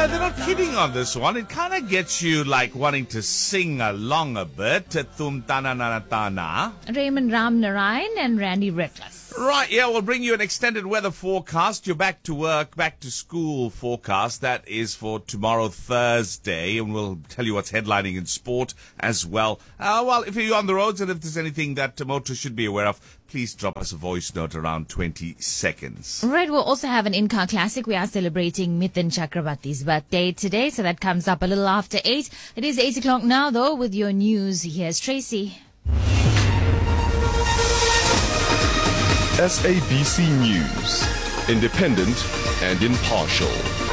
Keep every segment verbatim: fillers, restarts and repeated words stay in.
they're not kidding on this one. It kind of gets you like wanting to sing along a bit. Tum Tana Nana Tana. Raymond Ram Narayan and Randy Reckless. Right, yeah, we'll bring you an extended weather forecast. You're back to work, back to school forecast. That is for tomorrow, Thursday, and we'll tell you what's headlining in sport as well. Uh, well, if you're on the roads and if there's anything that motorists should be aware of, please drop us a voice note around twenty seconds. Right, we'll also have an in-car classic. We are celebrating Mithun Chakrabarti's birthday today, so that comes up a little after eight. It is eight o'clock now, though, with your news. Here's Tracy. S A B C News, independent and impartial.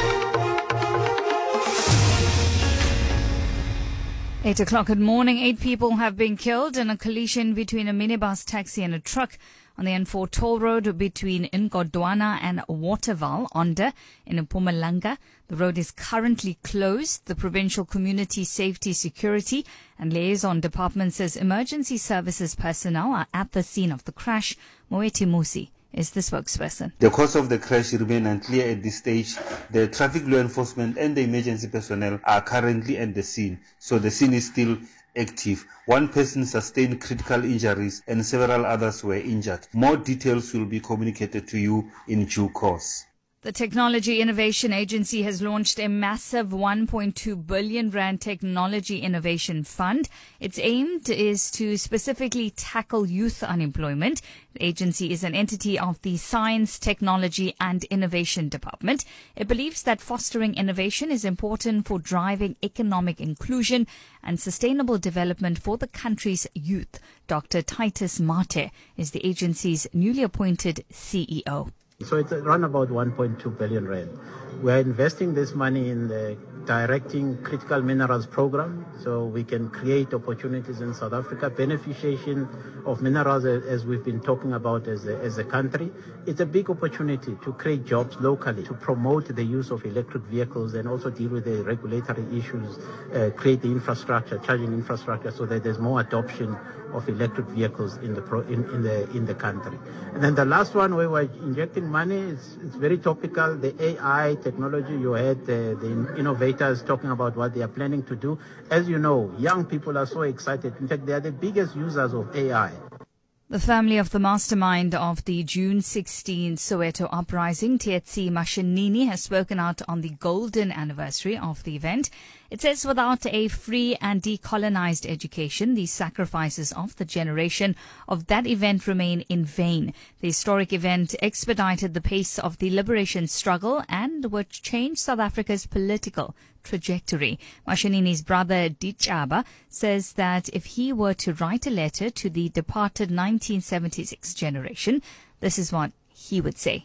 Eight o'clock good morning. Eight people have been killed in a collision between a minibus taxi and a truck on the N four toll road between Ngodwana and Waterval, Onda, in Mpumalanga. The road is currently closed. The Provincial Community Safety, Security and Liaison Department says emergency services personnel are at the scene of the crash. Moeti Musi is the spokesperson. The cause of the crash remains unclear at this stage. The traffic law enforcement and the emergency personnel are currently at the scene, so the scene is still active. One person sustained critical injuries and several others were injured. More details will be communicated to you in due course. The Technology Innovation Agency has launched a massive one point two billion rand technology innovation fund. Its aim is to specifically tackle youth unemployment. The agency is an entity of the Science, Technology and Innovation Department. It believes that fostering innovation is important for driving economic inclusion and sustainable development for the country's youth. Doctor Titus Mate is the agency's newly appointed C E O. So it's around about one point two billion rand. We're investing this money in the directing critical minerals program so we can create opportunities in South Africa, beneficiation of minerals as we've been talking about as a, as a country. It's a big opportunity to create jobs locally, to promote the use of electric vehicles and also deal with the regulatory issues, uh, create the infrastructure, charging infrastructure so that there's more adoption of electric vehicles in the pro, in, in the in the country. And then the last one where we're injecting money, it's, it's very topical. The A I technology, you heard the, the innovators talking about what they are planning to do. As you know, young people are so excited. In fact, they are the biggest users of A I. The family of the mastermind of the June sixteenth Soweto uprising, Tietsi Mashinini, has spoken out on the golden anniversary of the event. It says without a free and decolonized education, the sacrifices of the generation of that event remain in vain. The historic event expedited the pace of the liberation struggle and would change South Africa's political trajectory. Mashinini's brother Dichaba says that if he were to write a letter to the departed nineteen seventy-six generation, this is what he would say.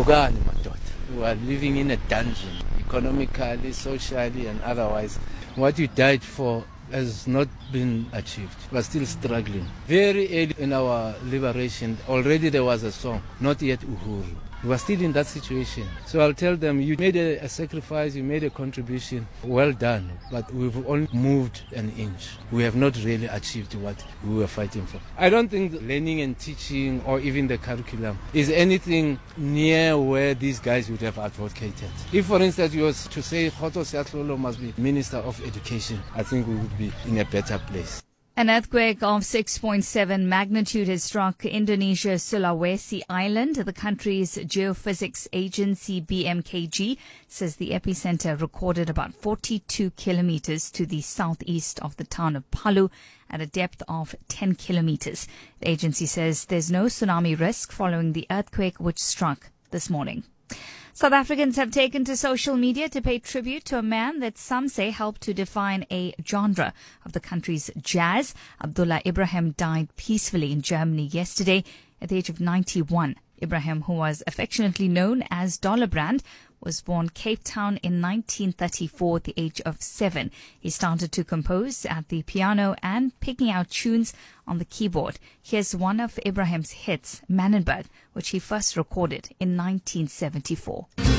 We are living in a dungeon, economically, socially and otherwise. What you died for has not been achieved. We are still struggling. Very early in our liberation, already there was a song, not yet Uhuru. We are still in that situation. So I'll tell them, you made a, a sacrifice, you made a contribution, well done, but we've only moved an inch. We have not really achieved what we were fighting for. I don't think learning and teaching or even the curriculum is anything near where these guys would have advocated. If, for instance, you was to say Kgotso Seatlholo must be Minister of Education, I think we would be in a better place. An earthquake of six point seven magnitude has struck Indonesia's Sulawesi Island. The country's geophysics agency B M K G says the epicenter recorded about forty-two kilometers to the southeast of the town of Palu at a depth of ten kilometers. The agency says there's no tsunami risk following the earthquake which struck this morning. South Africans have taken to social media to pay tribute to a man that some say helped to define a genre of the country's jazz. Abdullah Ibrahim died peacefully in Germany yesterday at the age of ninety-one. Ibrahim, who was affectionately known as Dollar Brand, was born Cape Town in nineteen thirty-four at the age of seven. He started to compose at the piano and picking out tunes on the keyboard. Here's one of Ibrahim's hits, Manenberg, which he first recorded in nineteen seventy-four.